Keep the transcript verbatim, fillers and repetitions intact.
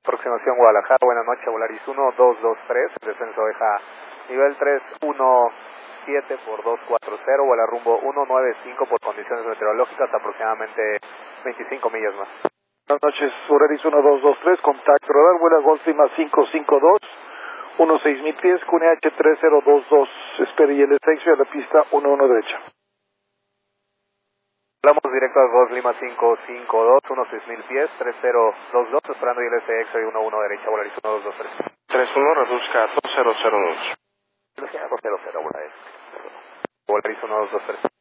Aproximación Guadalajara, buenas noches, Volaris uno dos dos tres, el descenso deja nivel tres uno siete por dos cuatro cero, vuela rumbo uno nueve cinco por condiciones meteorológicas, aproximadamente veinticinco millas más. Buenas noches, Volaris uno dos dos tres, contacto radar, vuela Golf Lima cinco cinco dos, uno seis mil pies, Q N H tres cero dos dos, espere y el extensión a la pista uno uno derecha. Hablamos directo al Golf Lima cinco cinco dos, uno seis mil pies, tres cero dos dos, esperando I L S X uno uno derecha, Volaris uno dos dos tres. tres uno, reduzca a dos cero cero dos. dos cero cero, Volaris uno dos dos tres.